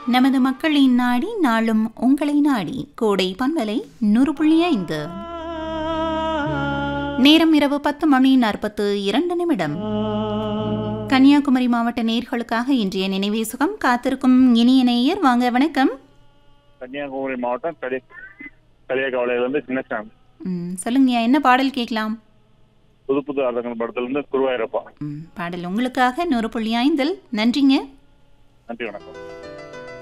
நமது மக்களின் நாடி நாளும் உங்களை நாடி கோடை பண்பலை 100.5 நேரம் இரவு 10:42 கன்னியாகுமரி மாவட்ட நேயர்களுக்காக இன்றைய நினைவே சுகம் காத்திருக்கும் இனிய நேயர் வாங்க. வணக்கம். கன்னியாகுமரி மாவட்டம் களியக்காவலையிலிருந்து சின்னசாமி. சொல்லுங்க, என்ன பாடல் கேட்கலாம்? புது புது அர்த்தங்கள் படத்திலிருந்து குருவாயிரப்பா பாடல் உங்களுக்காக 100.5. நன்றிங்க. நன்றி, வணக்கம்.